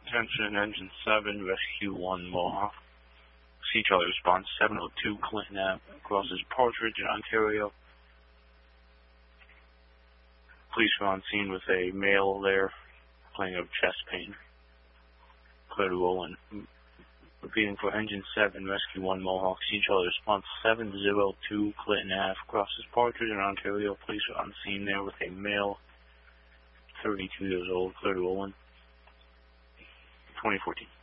Attention, Engine 7, Rescue 1 Mohawk. Sea Charlie response 702 Clinton Ave, crosses Partridge in Ontario. Police are on scene with a male there, complaining of chest pain. Clear to Owen. Repeating for Engine 7, Rescue 1 Mohawk. Sea Charlie response 702 Clinton Ave, crosses Partridge in Ontario. Police are on scene there with a male, 32 years old. Clear to Owen. 2014.